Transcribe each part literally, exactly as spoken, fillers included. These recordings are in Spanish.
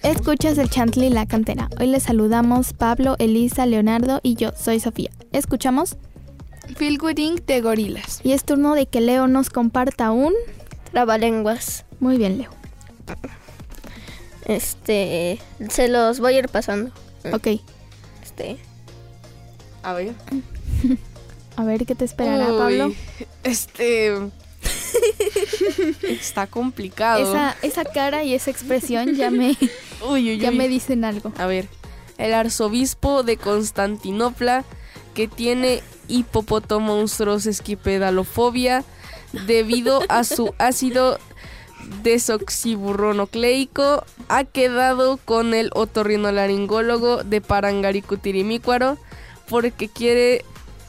Escuchas el Chantley La Cantera. Hoy les saludamos Pablo, Elisa, Leonardo y yo, soy Sofía. Escuchamos Feel Good incorporated de Gorilas. Y es turno de que Leo nos comparta un trabalenguas. Muy bien, Leo. Este, se los voy a ir pasando. Ok. Este. A ver. A ver qué te esperará, Uy, Pablo. Este... Está complicado. Esa, esa cara y esa expresión ya me, uy, uy, ya uy. me dicen algo. A ver. El arzobispo de Constantinopla que tiene hipopotomonstrosesquipedalofobia debido a su ácido desoxiburronucleico ha quedado con el otorrinolaringólogo de Parangaricutirimícuaro porque quiere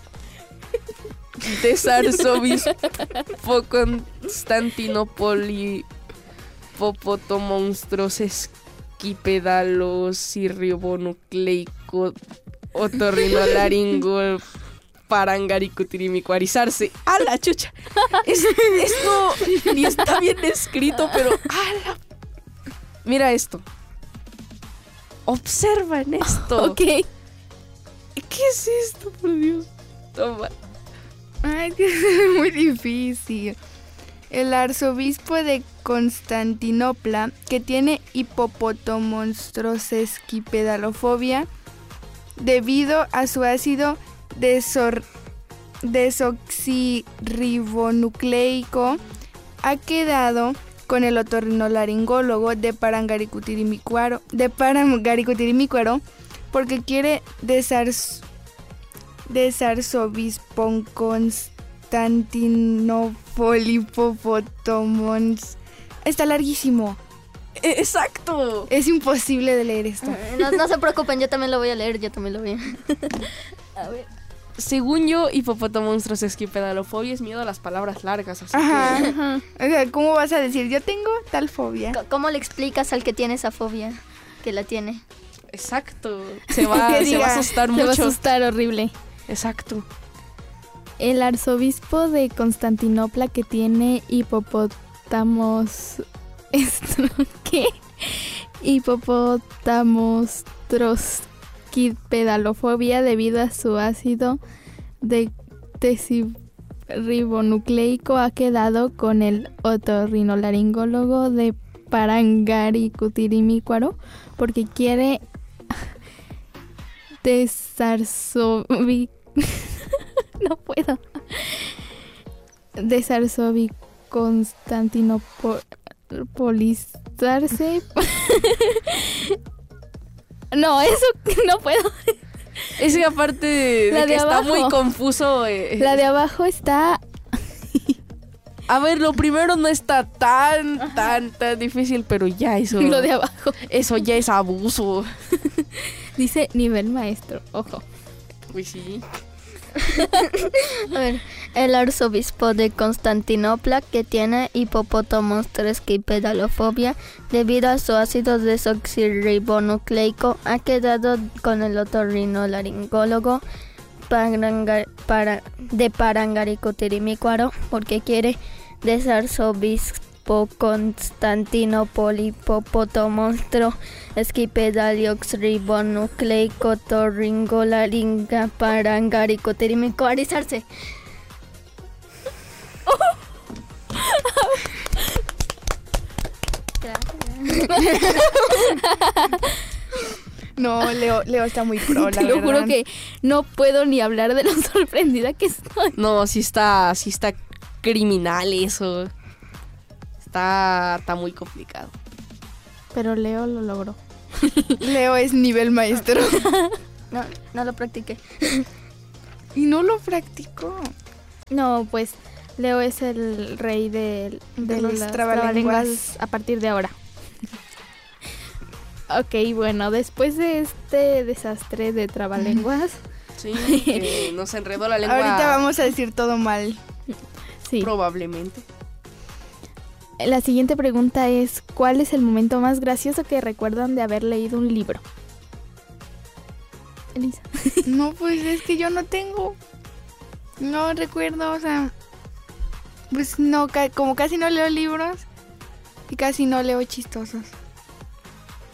desarzobispo Constantinopoli hipopotomonstrosesquipedalosirribonucleico otorrinolaringol parangaricutirimícuarizarse. ¡A la chucha! Es, esto ni está bien escrito, pero ¡a la! Mira esto. Observan esto. Ok. ¿Qué es esto, por Dios? Toma. Ay, que es muy difícil. El arzobispo de Constantinopla que tiene hipopotomonstrosesquipedalofobia debido a su ácido desor- desoxirribonucleico ha quedado con el otorrinolaringólogo de Parangaricutirimícuaro de Parangaricutirimícuaro porque quiere desarz- desarzobispon Constantinopolipopotomons. Está larguísimo. Exacto. Es imposible de leer esto. No, no se preocupen, yo también lo voy a leer, yo también lo voy a... A ver. Según yo, hipopotomonstrosesquipedalofobia es miedo a las palabras largas. Así Ajá, que... ajá. O sea, ¿cómo vas a decir? Yo tengo tal fobia. ¿Cómo le explicas al que tiene esa fobia? Que la tiene. Exacto. Se va, Que se va a diga, asustar Te mucho. va a asustar horrible. Exacto. El arzobispo de Constantinopla que tiene hipopótamos... ¿Qué? Hipopotamonstrosquipedalofobia debido a su ácido de desoxirribonucleico ha quedado con el otorrinolaringólogo de Parangaricutirimícuaro porque quiere desarzobi... no puedo. Desarzobiconstantinopolizarse. No, eso no puedo. Es que aparte de, La de de que está abajo. muy confuso. Eh, La de abajo está... A ver, lo primero no está tan, Ajá. tan, tan difícil, pero ya eso... Lo de abajo. Eso ya es abuso. Dice nivel maestro, ojo. Uy, sí. A ver, el arzobispo de Constantinopla que tiene hipopotomonstrosesquipedalofobia debido a su ácido desoxirribonucleico ha quedado con el otorrinolaringólogo parangar, para, de Parangaricutirimícuaro porque quiere desarzobispo Constantinopolipopotomonstro esquipedalioxribonucleico otorrinolaringa parangaricutirimícuarizarse. No, Leo, Leo está muy pro, la Te lo verdad. juro que no puedo ni hablar de lo sorprendida que estoy. No, sí está, sí está criminal eso. Está, está muy complicado. Pero Leo lo logró. Leo es nivel maestro. No, no lo practiqué. Y no lo practicó. No, pues Leo es el rey de, de, De los las trabalenguas. trabalenguas a partir de ahora. Ok, bueno, después de este desastre de trabalenguas, Sí, que nos enredó la lengua. Ahorita vamos a decir todo mal. sí. Probablemente. La siguiente pregunta es, ¿cuál es el momento más gracioso que recuerdan de haber leído un libro? Elisa. No, pues es que yo no tengo. No recuerdo, o sea. Pues no, ca- como casi no leo libros y casi no leo chistosos.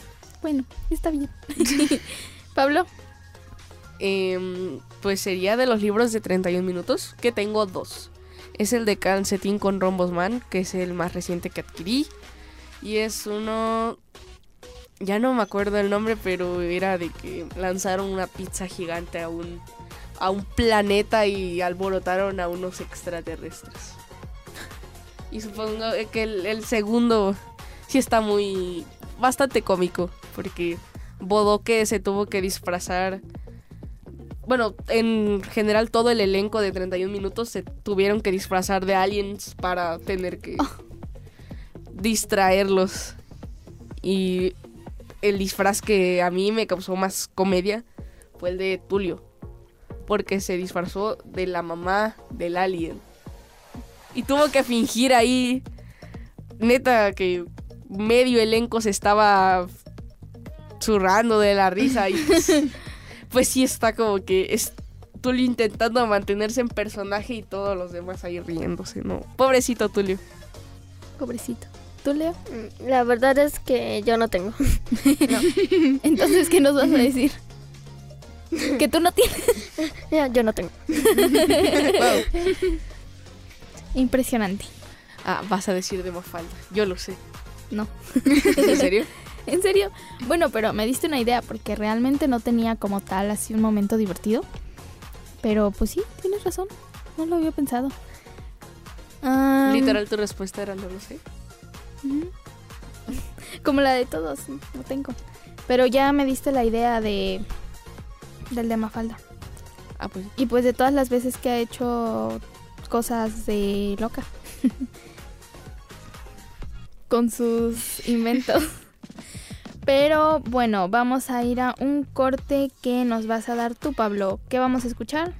Bueno, está bien. Pablo. Em, pues sería de los libros de treinta y un minutos, que tengo dos. Es el de Calcetín con Rombos Man, que es el más reciente que adquirí. Y es uno... Ya no me acuerdo el nombre, pero era de que lanzaron una pizza gigante a un, a un planeta y alborotaron a unos extraterrestres. Y supongo que el, el segundo sí está muy... bastante cómico, porque Bodoque se tuvo que disfrazar... Bueno, en general todo el elenco de treinta y un minutos se tuvieron que disfrazar de aliens para tener que oh. distraerlos. Y el disfraz que a mí me causó más comedia fue el de Tulio, porque se disfrazó de la mamá del alien. Y tuvo que fingir ahí, neta, que medio elenco se estaba zurrando de la risa y... Pues sí está como que es Tulio intentando mantenerse en personaje y todos los demás ahí riéndose, ¿no? Pobrecito Tulio. Pobrecito. ¿Tú, Leo? La verdad es que yo no tengo. No. Entonces, ¿qué nos vas a decir? ¿Que tú no tienes? Ya, yo no tengo. Wow. Impresionante. Ah, vas a decir de Mafalda. Yo lo sé. No. ¿En serio? ¿En serio? Bueno, pero me diste una idea porque realmente no tenía como tal así un momento divertido. Pero pues sí, tienes razón. No lo había pensado. Um, Literal, tu respuesta era no lo sé. Uh-huh. Como la de todos, no tengo. Pero ya me diste la idea de del de Mafalda. Ah, pues. Y pues de todas las veces que ha hecho cosas de loca. Con sus inventos. Pero bueno, vamos a ir a un corte que nos vas a dar tú, Pablo. ¿Qué vamos a escuchar?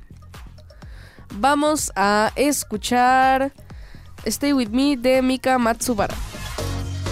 Vamos a escuchar Stay With Me de Mika Matsubara.